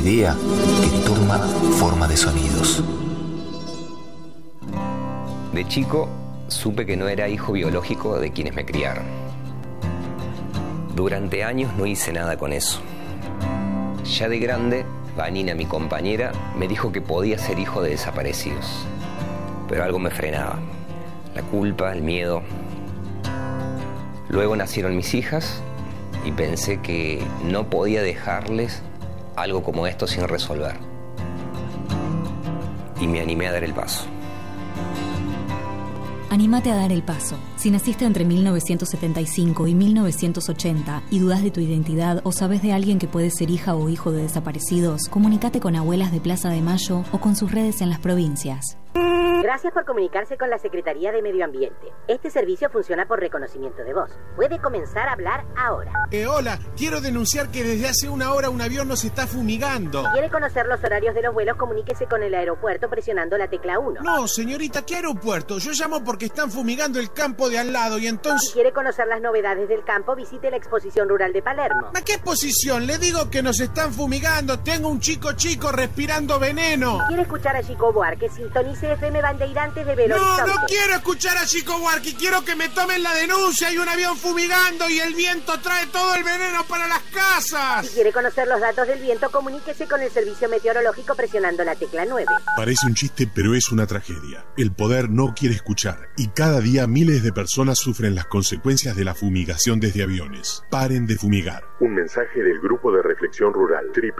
idea que toma forma de sonidos. De chico, supe que no era hijo biológico de quienes me criaron. Durante años no hice nada con eso. Ya de grande, Vanina, mi compañera, me dijo que podía ser hijo de desaparecidos. Pero algo me frenaba. La culpa, el miedo. Luego nacieron mis hijas y pensé que no podía dejarles algo como esto sin resolver. Y me animé a dar el paso. Anímate a dar el paso. Si naciste entre 1975 y 1980 y dudas de tu identidad o sabes de alguien que puede ser hija o hijo de desaparecidos, comunícate con Abuelas de Plaza de Mayo o con sus redes en las provincias. Gracias por comunicarse con la Secretaría de Medio Ambiente. Este servicio funciona por reconocimiento de voz. Puede comenzar a hablar ahora. Hola, quiero denunciar que desde hace una hora un avión nos está fumigando. Si quiere conocer los horarios de los vuelos, comuníquese con el aeropuerto presionando la tecla 1. No, señorita, ¿qué aeropuerto? Yo llamo porque están fumigando el campo de al lado y entonces... Si quiere conocer las novedades del campo, visite la exposición rural de Palermo. ¿A qué exposición? Le digo que nos están fumigando. Tengo un chico respirando veneno. Si quiere escuchar a Chico Buarque, sintonice FM Bandeirantes de Belo Horizonte. No quiero escuchar a Chico Buarque. Quiero que me tomen la denuncia. Hay un avión fumigando y el viento trae todo el veneno para las casas. Si quiere conocer los datos del viento, comuníquese con el servicio meteorológico presionando la tecla 9. Parece un chiste, pero es una tragedia. El poder no quiere escuchar y cada día miles de personas sufren las consecuencias de la fumigación desde aviones. Paren de fumigar. Un mensaje del Grupo de Reflexión Rural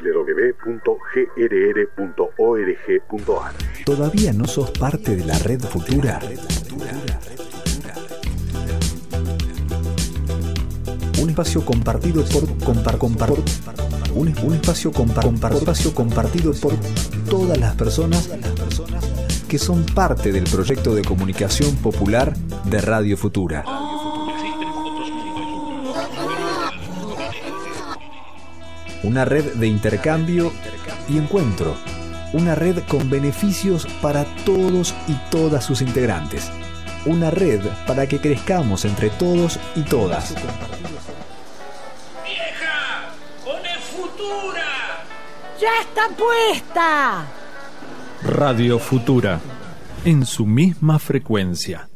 www.grr.org.ar. ¿Todavía no sos parte de la Red Futura? Un espacio compartido por un espacio compartido por todas las personas que son parte del proyecto de comunicación popular de Radio Futura. Una red de intercambio y encuentro. Una red con beneficios para todos y todas sus integrantes. Una red para que crezcamos entre todos y todas. ¡Vieja! ¡Pone Futura! ¡Ya está puesta! Radio Futura, en su misma frecuencia.